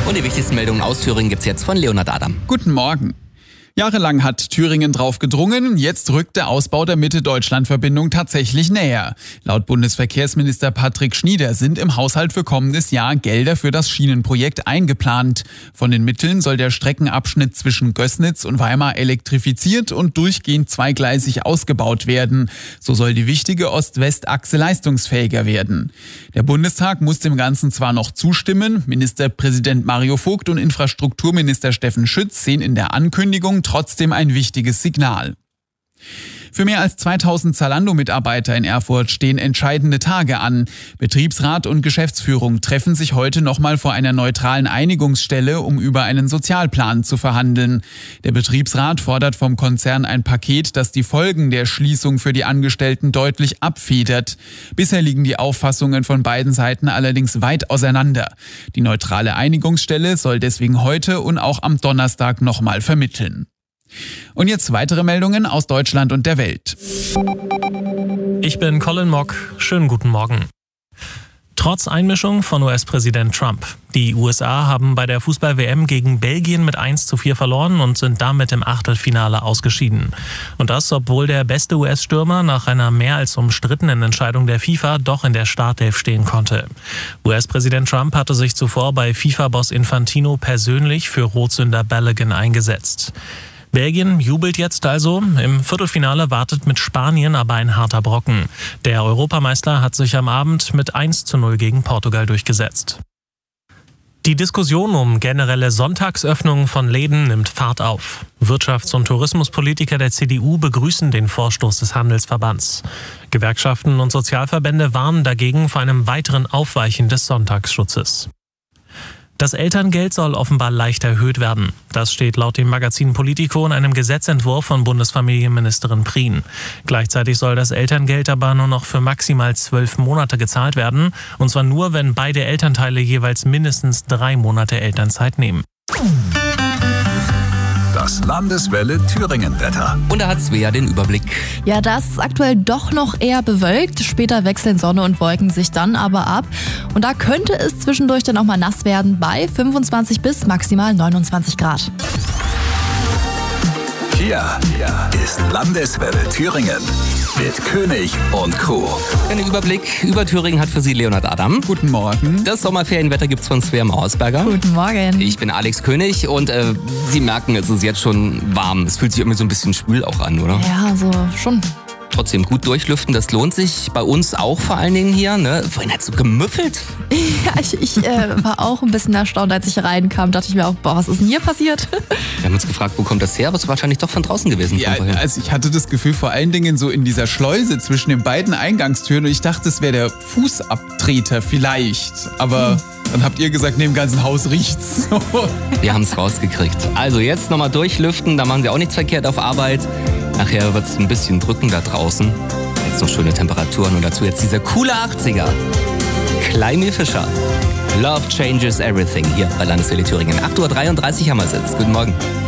Und die wichtigsten Meldungen aus Thüringen gibt's jetzt von Leonhard Adam. Guten Morgen. Jahrelang hat Thüringen drauf gedrungen, jetzt rückt der Ausbau der Mitte-Deutschland-Verbindung tatsächlich näher. Laut Bundesverkehrsminister Patrick Schnieder sind im Haushalt für kommendes Jahr Gelder für das Schienenprojekt eingeplant. Von den Mitteln soll der Streckenabschnitt zwischen Gößnitz und Weimar elektrifiziert und durchgehend zweigleisig ausgebaut werden. So soll die wichtige Ost-West-Achse leistungsfähiger werden. Der Bundestag muss dem Ganzen zwar noch zustimmen, Ministerpräsident Mario Vogt und Infrastrukturminister Steffen Schütz sehen in der Ankündigung trotzdem ein wichtiges Signal. Für mehr als 2000 Zalando-Mitarbeiter in Erfurt stehen entscheidende Tage an. Betriebsrat und Geschäftsführung treffen sich heute nochmal vor einer neutralen Einigungsstelle, um über einen Sozialplan zu verhandeln. Der Betriebsrat fordert vom Konzern ein Paket, das die Folgen der Schließung für die Angestellten deutlich abfedert. Bisher liegen die Auffassungen von beiden Seiten allerdings weit auseinander. Die neutrale Einigungsstelle soll deswegen heute und auch am Donnerstag nochmal vermitteln. Und jetzt weitere Meldungen aus Deutschland und der Welt. Ich bin Colin Mock. Schönen guten Morgen. Trotz Einmischung von US-Präsident Trump. Die USA haben bei der Fußball-WM gegen Belgien mit 1:4 verloren und sind damit im Achtelfinale ausgeschieden. Und das, obwohl der beste US-Stürmer nach einer mehr als umstrittenen Entscheidung der FIFA doch in der Startelf stehen konnte. US-Präsident Trump hatte sich zuvor bei FIFA-Boss Infantino persönlich für Rotsünder Balogun eingesetzt. Belgien jubelt jetzt also. Im Viertelfinale wartet mit Spanien aber ein harter Brocken. Der Europameister hat sich am Abend mit 1:0 gegen Portugal durchgesetzt. Die Diskussion um generelle Sonntagsöffnungen von Läden nimmt Fahrt auf. Wirtschafts- und Tourismuspolitiker der CDU begrüßen den Vorstoß des Handelsverbands. Gewerkschaften und Sozialverbände warnen dagegen vor einem weiteren Aufweichen des Sonntagsschutzes. Das Elterngeld soll offenbar leicht erhöht werden. Das steht laut dem Magazin Politico in einem Gesetzentwurf von Bundesfamilienministerin Prien. Gleichzeitig soll das Elterngeld aber nur noch für maximal 12 Monate gezahlt werden. Und zwar nur, wenn beide Elternteile jeweils mindestens 3 Monate Elternzeit nehmen. Das Landeswelle Thüringen-Wetter. Und da hat Svea den Überblick. Ja, das ist aktuell doch noch eher bewölkt. Später wechseln Sonne und Wolken sich dann aber ab. Und da könnte es zwischendurch dann auch mal nass werden bei 25 bis maximal 29 Grad. Hier ist Landeswelle Thüringen mit König und Co. Ein Überblick über Thüringen hat für Sie Leonhard Adam. Guten Morgen. Das Sommerferienwetter gibt's von Svea Mausberger. Guten Morgen. Ich bin Alex König und Sie merken, es ist jetzt schon warm. Es fühlt sich irgendwie so ein bisschen schwül auch an, oder? Ja, so schon. Trotzdem gut durchlüften, das lohnt sich. Bei uns auch vor allen Dingen hier. Ne? Vorhin hat es so gemüffelt. Ja, ich war auch ein bisschen erstaunt, als ich reinkam. Dachte ich mir auch, boah, was ist denn hier passiert? Wir haben uns gefragt, wo kommt das her? Aber es ist wahrscheinlich doch von draußen gewesen. Ja, also ich hatte das Gefühl, vor allen Dingen so in dieser Schleuse zwischen den beiden Eingangstüren. Und ich dachte, es wäre der Fußabtreter vielleicht. Aber dann habt ihr gesagt, neben dem ganzen Haus riecht's. Wir haben es rausgekriegt. Also jetzt nochmal durchlüften, da machen Sie auch nichts verkehrt auf Arbeit. Nachher wird es ein bisschen drücken da draußen. Jetzt noch schöne Temperaturen und dazu jetzt dieser coole 80er. Kleimi Fischer. Love changes everything hier bei Landeswelle Thüringen. 8:33 Uhr haben wir es jetzt. Guten Morgen.